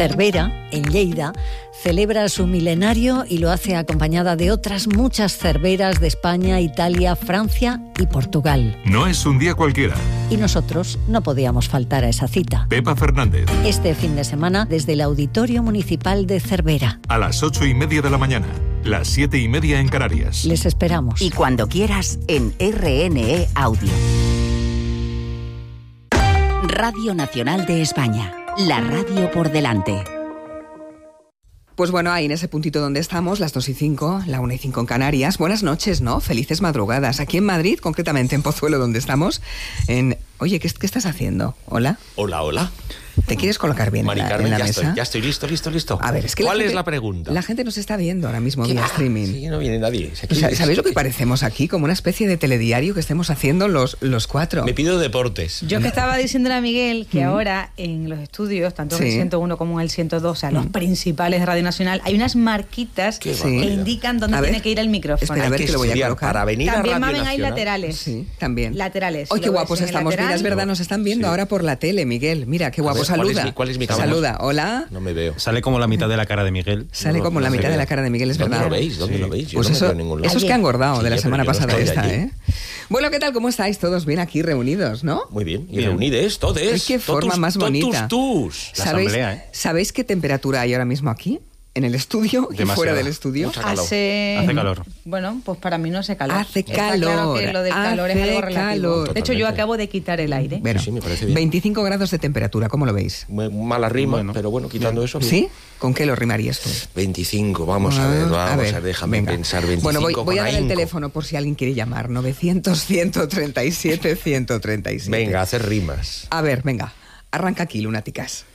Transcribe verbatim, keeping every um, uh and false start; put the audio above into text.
Cervera, en Lleida, celebra su milenario y lo hace acompañada de otras muchas cerveras de España, Italia, Francia y Portugal. No es un día cualquiera. Y nosotros no podíamos faltar a esa cita. Pepa Fernández. Este fin de semana desde el Auditorio Municipal de Cervera. A las ocho y media de la mañana, las siete y media en Canarias. Les esperamos. Y cuando quieras en R N E Audio. Radio Nacional de España. La radio por delante. Pues bueno, ahí en ese puntito donde estamos, las dos y cinco, la una y cinco en Canarias. Buenas noches, ¿no? Felices madrugadas. Aquí en Madrid, concretamente en Pozuelo, donde estamos. En... Oye, ¿qué, ¿qué estás haciendo? ¿Hola? Hola, hola. ¿Te quieres colocar bien Mari en la, Carmen, en la ya mesa? Estoy, ya estoy listo, listo, listo. A ver, es que ¿Cuál la gente, es la pregunta? La gente nos está viendo ahora mismo vía Ah, streaming. Sí, no viene nadie. O sea, ¿sabéis lo que parecemos aquí? Como una especie de telediario que estemos haciendo los, los cuatro. Me pido deportes. Yo que estaba diciéndole a Miguel que mm. ahora en los estudios, tanto en sí. el ciento uno como en el ciento dos, o sea, mm. los principales de Radio Nacional, hay unas marquitas Qué que barbaridad. indican dónde A ver, tiene que ir el micrófono. Espera, a ver que lo voy a colocar. Para venir también, a Radio mamen, Nacional. hay laterales. Sí, también. Laterales. ¡Ay, qué guapos estamos! Mira, es verdad, nos están viendo sí. ahora por la tele, Miguel. Mira, qué guapo. Ver, Saluda. ¿Cuál es mi, cuál es mi cámara? Saluda. Hola. No me veo. Sale como la mitad de la cara de Miguel. Sale no, como no la mitad ve. de la cara de Miguel, es ¿Dónde verdad. lo veis? ¿Dónde sí. lo veis? Yo Pues no eso, me veo en ningún lado. eso es que han engordado sí, de la semana pasada esta, allí. ¿eh? Bueno, ¿qué tal? ¿Cómo estáis todos? Bien aquí reunidos, ¿no? Muy bien. Y bien. reunides, todos. Ay, qué forma totus, más bonita. Totus, tus. La ¿Sabéis, asamblea, ¿eh? ¿Sabéis qué temperatura hay ahora mismo aquí? ¿En el estudio y Demasiado. fuera del estudio? Mucha calor. Hace... Hace calor. Bueno, pues para mí no hace calor. Hace Está calor. Claro que lo del calor Hace es algo relativo. calor. De hecho, yo Totalmente. acabo de quitar el aire. Bueno, Sí, sí, me parece bien. veinticinco grados de temperatura, ¿cómo lo veis? Muy mala rima, Bueno. pero bueno, quitando eso. bien. ¿Sí? ¿Con qué lo rimarías tú? veinticinco, vamos a ver, vamos Ah, a ver, déjame venga. pensar. veinticinco Bueno, voy, voy a con dar el ahínco. teléfono por si alguien quiere llamar. novecientos, ciento treinta y siete, ciento treinta y siete. Venga, hacer rimas. A ver, venga. Arranca aquí, lunáticas.